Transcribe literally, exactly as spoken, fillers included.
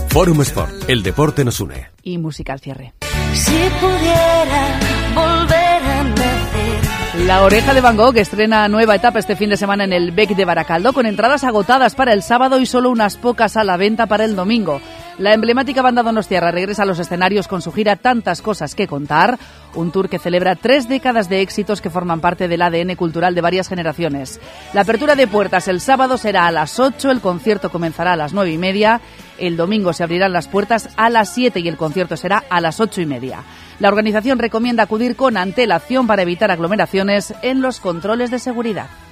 Fórum Sport, el deporte nos une. Y música al cierre. Si pudiera volver a nacer. La Oreja de Van Gogh estrena nueva etapa este fin de semana en el Bec de Baracaldo, con entradas agotadas para el sábado y solo unas pocas a la venta para el domingo. La emblemática banda donostiarra regresa a los escenarios con su gira Tantas cosas que contar, un tour que celebra tres décadas de éxitos que forman parte del A D N cultural de varias generaciones. La apertura de puertas el sábado será a las ocho, el concierto comenzará a las nueve y media, el domingo se abrirán las puertas a las siete y el concierto será a las ocho y media. La organización recomienda acudir con antelación para evitar aglomeraciones en los controles de seguridad.